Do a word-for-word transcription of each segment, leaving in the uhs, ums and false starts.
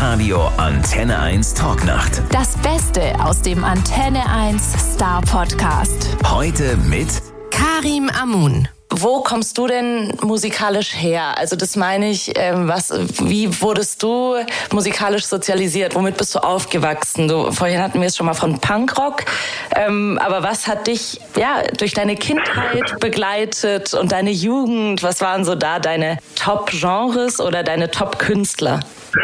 Hitradio Antenne eins Talknacht. Das Beste aus dem Antenne eins Star Podcast. Heute mit Karim Amun. Wo kommst du denn musikalisch her? Also das meine ich, ähm, was, wie wurdest du musikalisch sozialisiert? Womit bist du aufgewachsen? Du, vorhin hatten wir es schon mal von Punkrock. Ähm, aber was hat dich ja durch deine Kindheit begleitet und deine Jugend? Was waren so da deine Top-Genres oder deine Top-Künstler?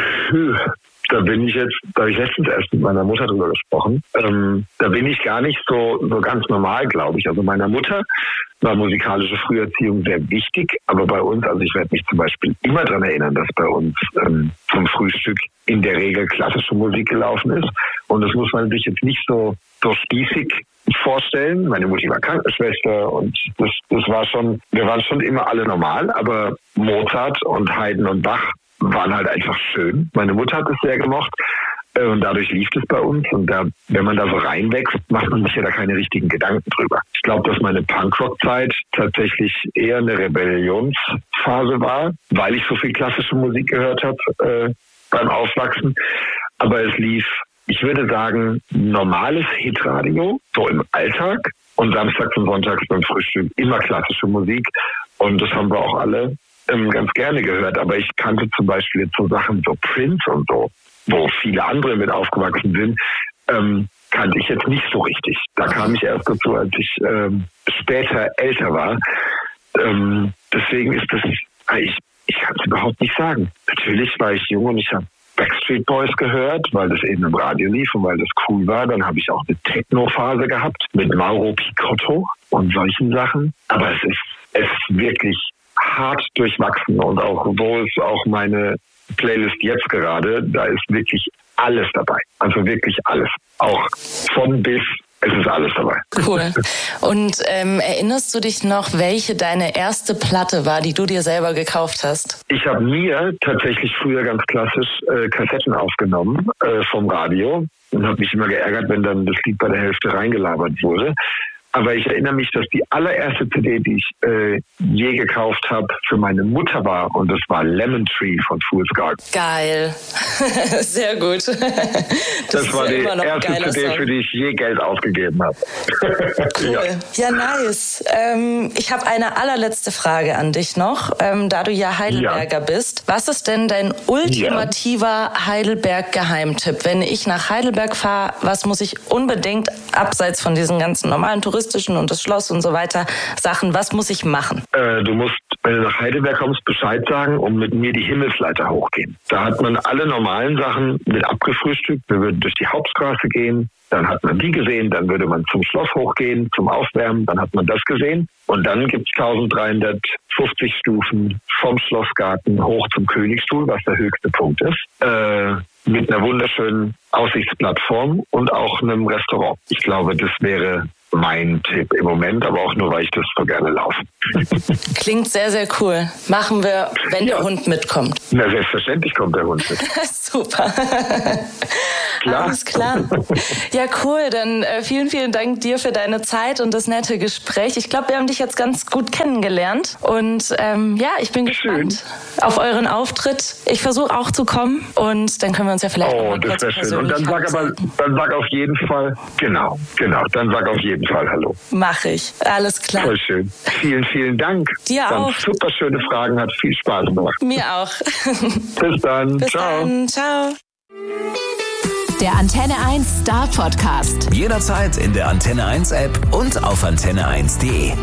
Da bin ich jetzt, da habe ich letztens erst mit meiner Mutter drüber gesprochen. Ähm, da bin ich gar nicht so, so ganz normal, glaube ich. Also meiner Mutter war musikalische Früherziehung sehr wichtig, aber bei uns, also ich werde mich zum Beispiel immer daran erinnern, dass bei uns ähm, zum Frühstück in der Regel klassische Musik gelaufen ist. Und das muss man sich jetzt nicht so, so spießig vorstellen. Meine Mutti war Krankenschwester und das, das war schon, wir waren schon immer alle normal, aber Mozart und Haydn und Bach waren halt einfach schön. Meine Mutter hat es sehr gemocht und dadurch lief es bei uns. Und da, wenn man da so reinwächst, macht man sich ja da keine richtigen Gedanken drüber. Ich glaube, dass meine Punkrock-Zeit tatsächlich eher eine Rebellionsphase war, weil ich so viel klassische Musik gehört habe äh, beim Aufwachsen. Aber es lief, ich würde sagen, normales Hitradio, so im Alltag. Und samstags und sonntags beim Frühstück immer klassische Musik. Und das haben wir auch alle ähm, ganz gerne gehört. Aber ich kannte zum Beispiel jetzt so Sachen, so Prince und so, wo viele andere mit aufgewachsen sind, ähm, kannte ich jetzt nicht so richtig. Da kam ich erst dazu, als ich ähm, später älter war. Ähm, deswegen ist das, ich, ich kann es überhaupt nicht sagen. Natürlich war ich jung und ich habe Backstreet Boys gehört, weil das eben im Radio lief und weil das cool war. Dann habe ich auch eine Techno-Phase gehabt mit Mauro Picotto und solchen Sachen. Aber es ist, es ist wirklich hart durchwachsen und auch, wo es auch meine Playlist jetzt gerade, da ist wirklich alles dabei. Also wirklich alles. Auch von bis, es ist alles dabei. Cool. Und ähm, erinnerst du dich noch, welche deine erste Platte war, die du dir selber gekauft hast? Ich habe mir tatsächlich früher ganz klassisch äh, Kassetten aufgenommen äh, vom Radio und habe mich immer geärgert, wenn dann das Lied bei der Hälfte reingelabert wurde. Aber ich erinnere mich, dass die allererste C D, die ich äh, je gekauft habe, für meine Mutter war. Und das war Lemon Tree von Fool's Garden. Geil. Sehr gut. Das, das war die erste C D, Song, für die ich je Geld ausgegeben habe. Cool. Ja, ja, nice. Ähm, ich habe eine allerletzte Frage an dich noch. Ähm, da du ja Heidelberger ja. bist. Was ist denn dein ultimativer ja. Heidelberg-Geheimtipp? Wenn ich nach Heidelberg fahre, was muss ich unbedingt, abseits von diesen ganzen normalen Touristen, und das Schloss und so weiter Sachen. Was muss ich machen? Äh, du musst, wenn du nach Heidelberg kommst, Bescheid sagen und mit mir die Himmelsleiter hochgehen. Da hat man alle normalen Sachen mit abgefrühstückt. Wir würden durch die Hauptstraße gehen, dann hat man die gesehen, dann würde man zum Schloss hochgehen, zum Aufwärmen, dann hat man das gesehen. Und dann gibt es dreizehnhundertfünfzig Stufen vom Schlossgarten hoch zum Königsstuhl, was der höchste Punkt ist. Äh, mit einer wunderschönen Aussichtsplattform und auch einem Restaurant. Ich glaube, das wäre mein Tipp im Moment, aber auch nur, weil ich das so gerne laufe. Klingt sehr, sehr cool. Machen wir, wenn ja. der Hund mitkommt. Na, selbstverständlich kommt der Hund mit. Super. Klar. Alles klar. Ja, cool. Dann äh, vielen, vielen Dank dir für deine Zeit und das nette Gespräch. Ich glaube, wir haben dich jetzt ganz gut kennengelernt. Und ähm, ja, ich bin schön. gespannt auf euren Auftritt. Ich versuche auch zu kommen und dann können wir uns ja vielleicht oh, mal kurz das wäre schön. Und dann sag aber, dann sag auf jeden Fall, genau, genau, dann sag auf jeden Fall Hallo. Mach ich. Alles klar. Voll schön. Vielen, vielen Dank. Dir dann auch. Super schöne Fragen, hat viel Spaß gemacht. Mir auch. Bis dann. Bis Ciao. dann. Ciao. Der Antenne eins Star Podcast. jederzeit in der Antenne eins App und auf antenne eins punkt de.